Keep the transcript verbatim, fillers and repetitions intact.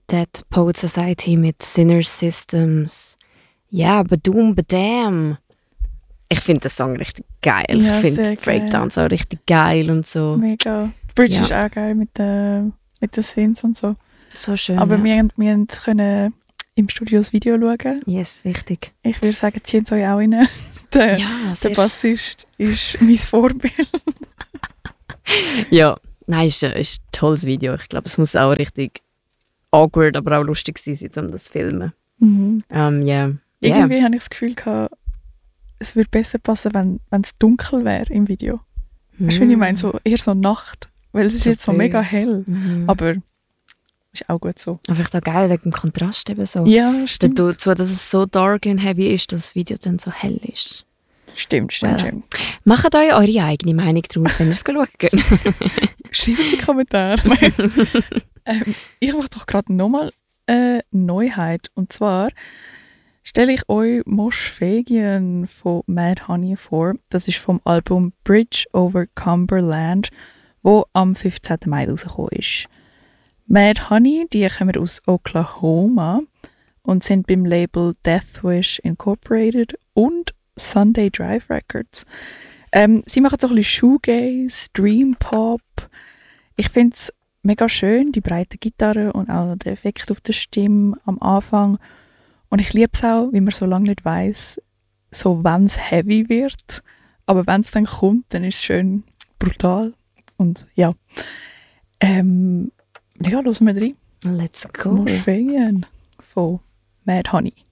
Dead Poet Society mit Sinner Systems. Ja, Badum, Badam. Ich finde den Song richtig geil. Ja, ich finde sehr Breakdowns auch richtig geil und so. Mega. Die Bridge Ja. ist auch geil mit den, mit den Synths und so. So schön. Aber ja. wir, haben- wir haben können im Studio das Video schauen. Yes, wichtig. Ich würde sagen, zieht es euch auch rein. Der, Ja, der sehr. Bassist ist mein Vorbild. Ja, nein, ist, ein- ist ein tolles Video. Ich glaube, es muss auch richtig awkward, aber auch lustig sein, um das zu filmen. Mhm. Ähm, yeah. Irgendwie Yeah. habe ich das Gefühl gehabt, es würde besser passen, wenn wenn es dunkel wäre im Video. Weißt du, wie ich meine? So, eher so Nacht. Weil es ist So jetzt so mega böse. hell. Mhm. Aber ist auch gut so. Aber vielleicht auch geil wegen dem Kontrast eben so. Ja, stimmt. Dazu, dass es so dark und heavy ist, dass das Video dann so hell ist. Stimmt, stimmt, Well. stimmt. Macht euch eure eigene Meinung daraus, wenn ihr es schauen geht. Schreibt sie Kommentare. ähm, ich mache doch gerade nochmal eine Neuheit. Und zwar stelle ich euch Mosh Fagin von Mad Honey vor. Das ist vom Album Bridge over Cumberland, wo am fünfzehnten Mai rausgekommen ist. Mad Honey, die kommen aus Oklahoma und sind beim Label Deathwish Incorporated und Sunday Drive Records. Ähm, sie machen so ein bisschen Shoegaze, Dream Pop. Ich finde es mega schön, die breite Gitarre und auch der Effekt auf der Stimme am Anfang. Und ich liebe es auch, wie man so lange nicht weiss, so wenn es heavy wird. Aber wenn es dann kommt, dann ist es schön brutal. Und ja, ähm, ja, hören wir rein. Let's go. Mosh Fagin von Mad Honey.